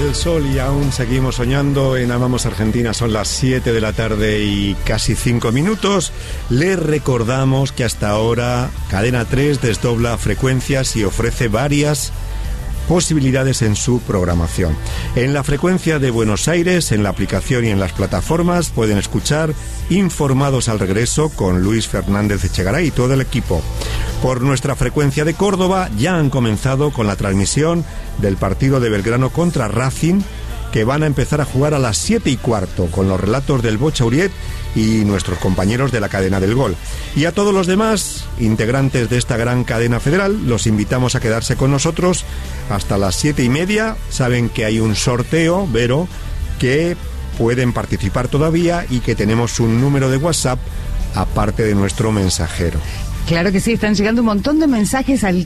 el sol y aún seguimos soñando en Amamos Argentina. Son las 7 de la tarde y casi 5 minutos. Les recordamos que hasta ahora Cadena 3 desdobla frecuencias y ofrece varias posibilidades en su programación. En la frecuencia de Buenos Aires, en la aplicación y en las plataformas pueden escuchar Informados al Regreso con Luis Fernández Echegaray y todo el equipo. Por nuestra frecuencia de Córdoba ya han comenzado con la transmisión del partido de Belgrano contra Racing, que van a empezar a jugar a las 7:15 con los relatos del Bocha Uriet y nuestros compañeros de la cadena del Gol. Y a todos los demás integrantes de esta gran cadena federal los invitamos a quedarse con nosotros hasta las 7:30. Saben que hay un sorteo, Vero, que pueden participar todavía y que tenemos un número de WhatsApp aparte de nuestro mensajero. Claro que sí, están llegando un montón de mensajes al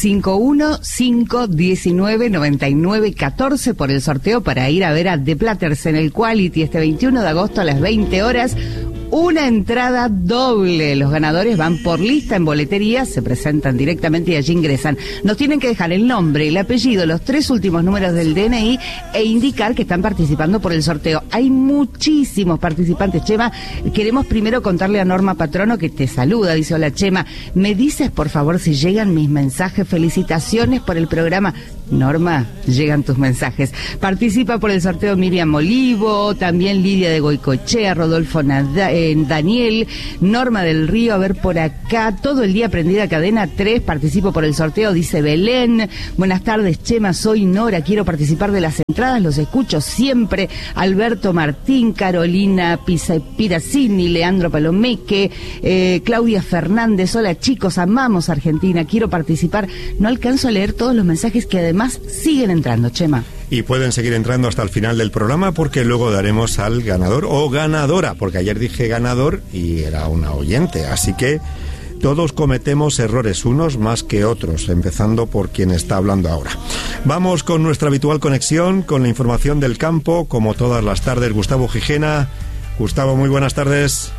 351-519-9914 por el sorteo para ir a ver a The Platters en el Quality este 21 de agosto a las 20 horas. Una entrada doble. Los ganadores van por lista en boletería, se presentan directamente y allí ingresan. Nos tienen que dejar el nombre, el apellido, los 3 últimos números del DNI e indicar que están participando por el sorteo. Hay muchísimos participantes, Chema. Queremos primero contarle a Norma Patrono, que te saluda. Dice: hola, Chema, ¿me dices por favor si llegan mis mensajes? Felicitaciones por el programa. Norma, llegan tus mensajes. Participa por el sorteo Miriam Olivo, también Lidia de Goicochea, Rodolfo Daniel, Norma del Río, a ver por acá, todo el día prendida Cadena 3, participo por el sorteo, dice Belén. Buenas tardes, Chema, soy Nora, quiero participar de las entradas, los escucho siempre. Alberto Martín, Carolina Piracini, Leandro Palomeque, Claudia Fernández, hola chicos, amamos Argentina, quiero participar. No alcanzo a leer todos los mensajes que además siguen entrando, Chema. Y pueden seguir entrando hasta el final del programa porque luego daremos al ganador o ganadora, porque ayer dije ganador y era una oyente, así que todos cometemos errores, unos más que otros, empezando por quien está hablando ahora. Vamos con nuestra habitual conexión, con la información del campo, como todas las tardes, Gustavo Gijena. Gustavo, muy buenas tardes.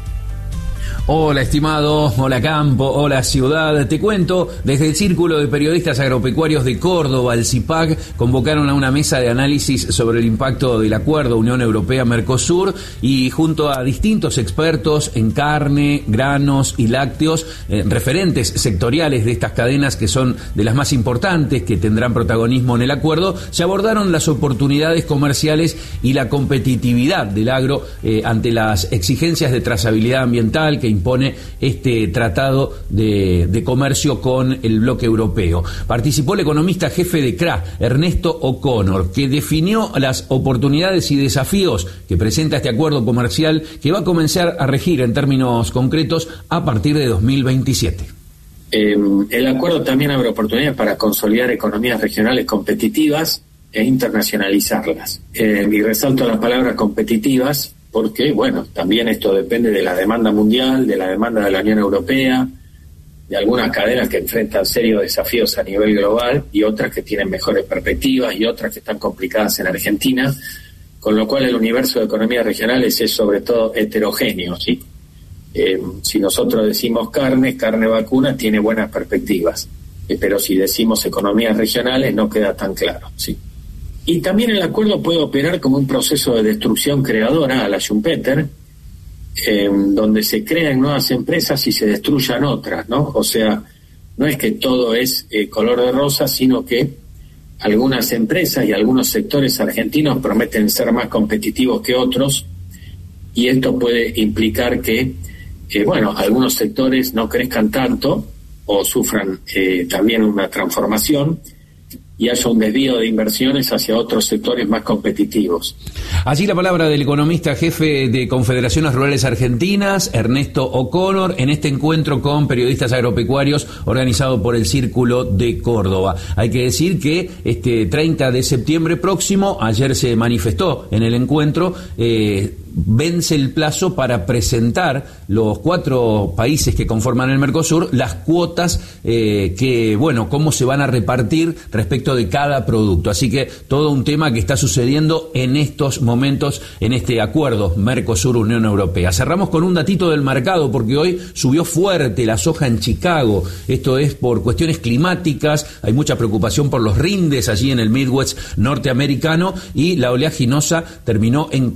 Hola estimado, hola campo, hola ciudad. Te cuento, desde el Círculo de Periodistas Agropecuarios de Córdoba, el CIPAC, convocaron a una mesa de análisis sobre el impacto del acuerdo Unión Europea-Mercosur y junto a distintos expertos en carne, granos y lácteos, referentes sectoriales de estas cadenas que son de las más importantes que tendrán protagonismo en el acuerdo, se abordaron las oportunidades comerciales y la competitividad del agro ante las exigencias de trazabilidad ambiental que impone este tratado de comercio con el bloque europeo. Participó el economista jefe de CRA, Ernesto O'Connor, que definió las oportunidades y desafíos que presenta este acuerdo comercial que va a comenzar a regir en términos concretos a partir de 2027. El acuerdo también abre oportunidades para consolidar economías regionales competitivas e internacionalizarlas. Y resalto las palabras competitivas porque, bueno, también esto depende de la demanda mundial, de la demanda de la Unión Europea, de algunas cadenas que enfrentan serios desafíos a nivel global y otras que tienen mejores perspectivas y otras que están complicadas en Argentina, con lo cual el universo de economías regionales es sobre todo heterogéneo, ¿sí? Si nosotros decimos carne vacuna, tiene buenas perspectivas, pero si decimos economías regionales no queda tan claro, ¿sí? Y también el acuerdo puede operar como un proceso de destrucción creadora a la Schumpeter, donde se crean nuevas empresas y se destruyan otras, ¿no? O sea, no es que todo es color de rosa, sino que algunas empresas y algunos sectores argentinos prometen ser más competitivos que otros, y esto puede implicar que, algunos sectores no crezcan tanto o sufran también una transformación y haya un desvío de inversiones hacia otros sectores más competitivos. Allí la palabra del economista jefe de Confederaciones Rurales Argentinas, Ernesto O'Connor, en este encuentro con periodistas agropecuarios organizado por el Círculo de Córdoba. Hay que decir que este 30 de septiembre próximo, ayer se manifestó en el encuentro, vence el plazo para presentar los 4 países que conforman el Mercosur las cuotas cómo se van a repartir respecto de cada producto. Así que todo un tema que está sucediendo en estos momentos en este acuerdo Mercosur-Unión Europea. Cerramos con un datito del mercado porque hoy subió fuerte la soja en Chicago. Esto es por cuestiones climáticas, hay mucha preocupación por los rindes allí en el Midwest norteamericano y la oleaginosa terminó en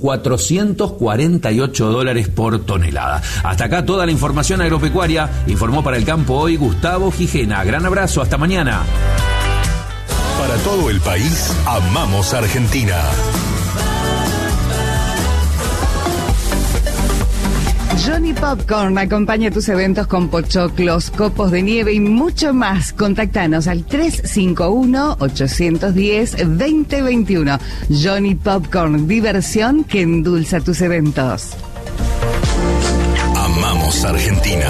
$448 por tonelada. Hasta acá toda la información agropecuaria. Informó para El Campo Hoy Gustavo Gijena. Gran abrazo, hasta mañana. Para todo el país, amamos Argentina. Johnny Popcorn acompaña tus eventos con pochoclos, copos de nieve y mucho más. Contáctanos al 351-810-2021. Johnny Popcorn, diversión que endulza tus eventos. Amamos Argentina.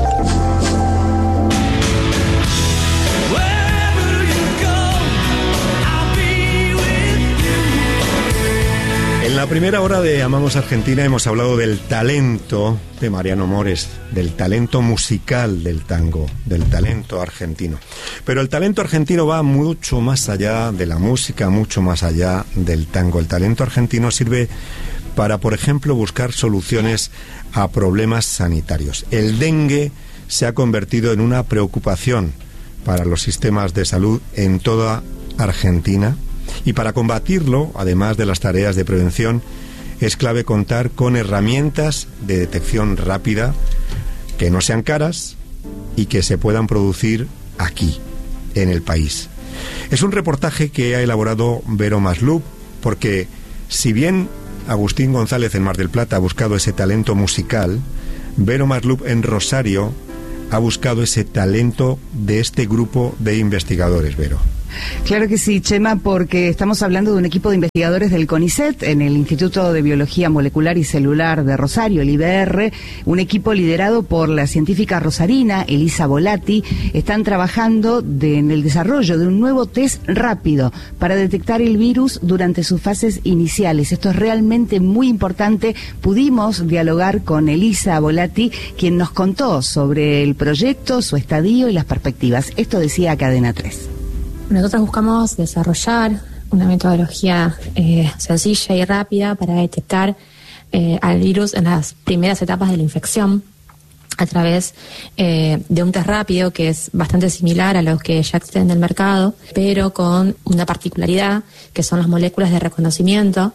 En la primera hora de Amamos Argentina hemos hablado del talento de Mariano Mores, del talento musical del tango, del talento argentino. Pero el talento argentino va mucho más allá de la música, mucho más allá del tango. El talento argentino sirve para, por ejemplo, buscar soluciones a problemas sanitarios. El dengue se ha convertido en una preocupación para los sistemas de salud en toda Argentina. Y para combatirlo, además de las tareas de prevención, es clave contar con herramientas de detección rápida que no sean caras y que se puedan producir aquí, en el país. Es un reportaje que ha elaborado Vero Maslup, porque si bien Agustín González en Mar del Plata ha buscado ese talento musical, Vero Maslup en Rosario ha buscado ese talento de este grupo de investigadores, Vero. Claro que sí, Chema, porque estamos hablando de un equipo de investigadores del CONICET en el Instituto de Biología Molecular y Celular de Rosario, el IBR, un equipo liderado por la científica rosarina Elisa Volati. Están trabajando en el desarrollo de un nuevo test rápido para detectar el virus durante sus fases iniciales. Esto es realmente muy importante. Pudimos dialogar con Elisa Volati, quien nos contó sobre el proyecto, su estadio y las perspectivas. Esto decía Cadena 3. Nosotros buscamos desarrollar una metodología sencilla y rápida para detectar al virus en las primeras etapas de la infección a través de un test rápido que es bastante similar a los que ya existen en el mercado, pero con una particularidad que son las moléculas de reconocimiento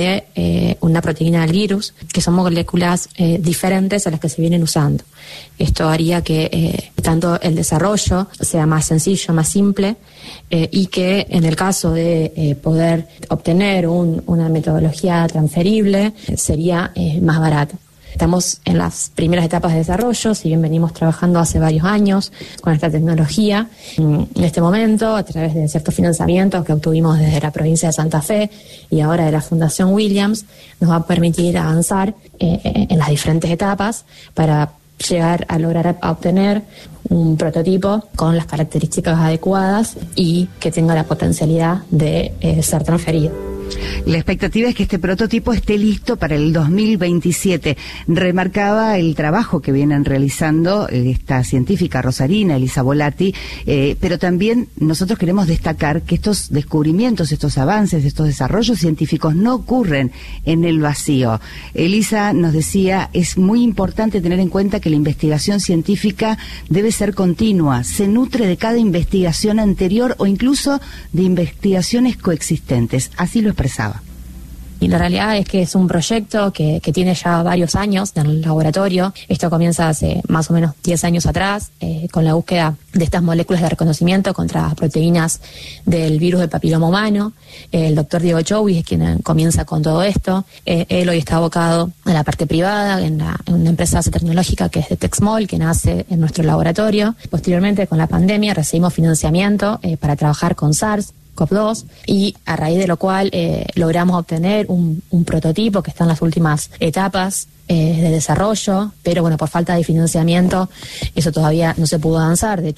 de una proteína del virus, que son moléculas diferentes a las que se vienen usando. Esto haría que tanto el desarrollo sea más sencillo, más simple, y que en el caso de poder obtener una metodología transferible sería más barato. Estamos en las primeras etapas de desarrollo, si bien venimos trabajando hace varios años con esta tecnología. En este momento, a través de ciertos financiamientos que obtuvimos desde la provincia de Santa Fe y ahora de la Fundación Williams, nos va a permitir avanzar en las diferentes etapas para llegar a lograr obtener un prototipo con las características adecuadas y que tenga la potencialidad de ser transferido. La expectativa es que este prototipo esté listo para el 2027. Remarcaba el trabajo que vienen realizando esta científica rosarina, Elisa Volati, pero también nosotros queremos destacar que estos descubrimientos, estos avances, estos desarrollos científicos no ocurren en el vacío. Elisa nos decía, es muy importante tener en cuenta que la investigación científica debe ser continua, se nutre de cada investigación anterior o incluso de investigaciones coexistentes. Así lo expresaba. Y la realidad es que es un proyecto que tiene ya varios años en el laboratorio. Esto comienza hace más o menos 10 años atrás, con la búsqueda de estas moléculas de reconocimiento contra proteínas del virus del papiloma humano. El doctor Diego Chowis es quien comienza con todo esto. Él hoy está abocado a la parte privada, en una empresa tecnológica que es de Texmol, que nace en nuestro laboratorio. Posteriormente, con la pandemia, recibimos financiamiento para trabajar con SARS-CoV-2 y a raíz de lo cual logramos obtener un prototipo que está en las últimas etapas de desarrollo, pero bueno, por falta de financiamiento eso todavía no se pudo avanzar. De hecho,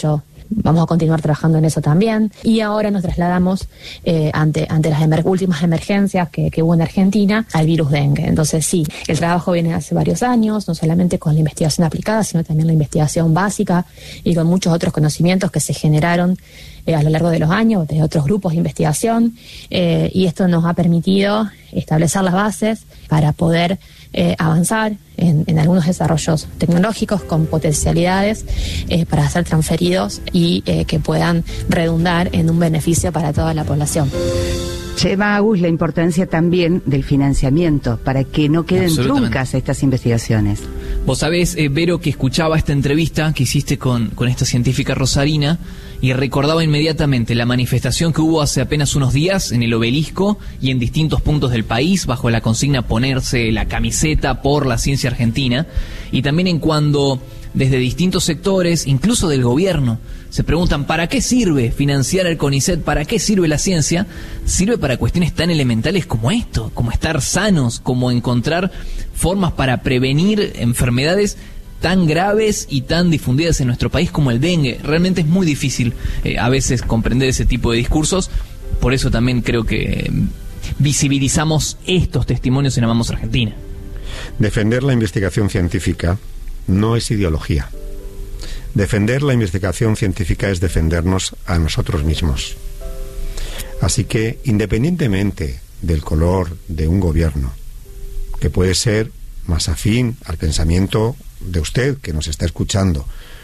vamos a continuar trabajando en eso también. Y ahora nos trasladamos ante las últimas emergencias que hubo en Argentina al virus dengue. Entonces sí, el trabajo viene hace varios años, no solamente con la investigación aplicada, sino también la investigación básica y con muchos otros conocimientos que se generaron a lo largo de los años de otros grupos de investigación, y esto nos ha permitido establecer las bases para poder avanzar en algunos desarrollos tecnológicos con potencialidades para ser transferidos y que puedan redundar en un beneficio para toda la población. Lleva, Agus, la importancia también del financiamiento para que no queden truncas estas investigaciones. Vos sabés, Vero, que escuchaba esta entrevista que hiciste con esta científica rosarina y recordaba inmediatamente la manifestación que hubo hace apenas unos días en el Obelisco y en distintos puntos del país bajo la consigna ponerse la camiseta por la ciencia argentina, y también en cuando desde distintos sectores, incluso del gobierno, se preguntan ¿para qué sirve financiar el CONICET? ¿Para qué sirve la ciencia? Sirve para cuestiones tan elementales como esto, como estar sanos, como encontrar formas para prevenir enfermedades tan graves y tan difundidas en nuestro país como el dengue. Realmente es muy difícil a veces comprender ese tipo de discursos. Por eso también creo que visibilizamos estos testimonios en Amamos Argentina. Defender la investigación científica no es ideología. Defender la investigación científica es defendernos a nosotros mismos. Así que, independientemente del color de un gobierno, que puede ser más afín al pensamiento de usted que nos está escuchando,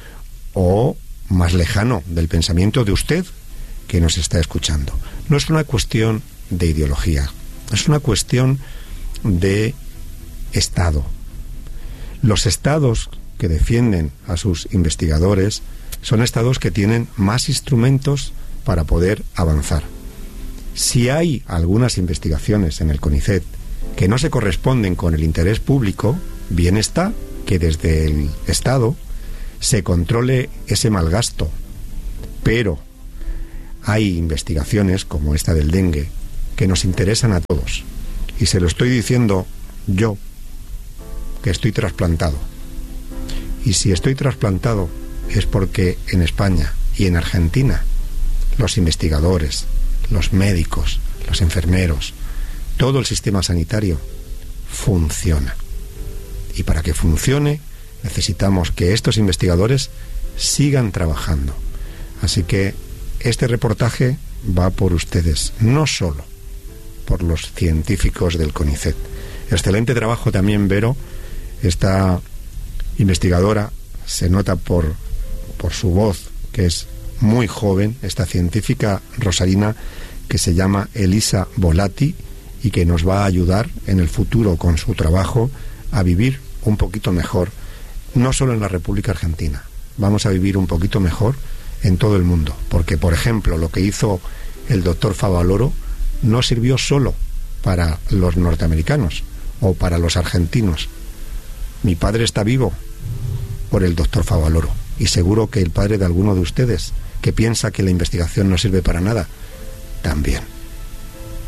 o más lejano del pensamiento de usted que nos está escuchando, no es una cuestión de ideología, es una cuestión de Estado. Los estados que defienden a sus investigadores son estados que tienen más instrumentos para poder avanzar. Si hay algunas investigaciones en el CONICET que no se corresponden con el interés público, bien está que desde el Estado se controle ese malgasto. Pero hay investigaciones como esta del dengue que nos interesan a todos. Y se lo estoy diciendo yo, que estoy trasplantado. Y si estoy trasplantado es porque en España y en Argentina los investigadores, los médicos, los enfermeros, todo el sistema sanitario funciona. Y para que funcione necesitamos que estos investigadores sigan trabajando. Así que este reportaje va por ustedes, no solo por los científicos del CONICET. Excelente trabajo también, Vero. Esta investigadora se nota por su voz que es muy joven, esta científica rosarina que se llama Elisa Volati y que nos va a ayudar en el futuro con su trabajo a vivir un poquito mejor, no solo en la República Argentina, vamos a vivir un poquito mejor en todo el mundo, porque por ejemplo lo que hizo el doctor Favaloro no sirvió solo para los norteamericanos o para los argentinos. Mi padre está vivo por el doctor Favaloro y seguro que el padre de alguno de ustedes que piensa que la investigación no sirve para nada, también.